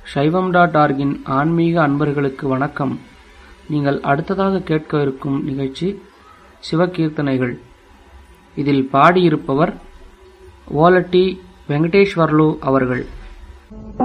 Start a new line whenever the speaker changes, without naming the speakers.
சைவம்.org-இன் ஆன்மீக அன்பர்களுக்கு வணக்கம். நீங்கள் அடுத்ததாக கேட்கவிருக்கும் நிகழ்ச்சி சிவகீர்த்தனைகள். இதில் பாடியிருப்பவர் ஓலட்டி வெங்கடேஸ்வர்லு அவர்கள்.